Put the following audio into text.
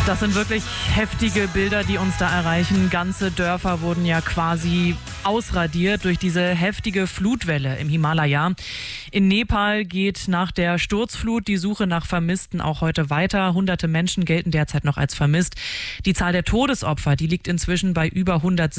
Das sind wirklich heftige Bilder, die uns da erreichen. Ganze Dörfer wurden ja quasi ausradiert durch diese heftige Flutwelle im Himalaya. In Nepal geht nach der Sturzflut die Suche nach Vermissten auch heute weiter. Hunderte Menschen gelten derzeit noch als vermisst. Die Zahl der Todesopfer, die liegt inzwischen bei über 100.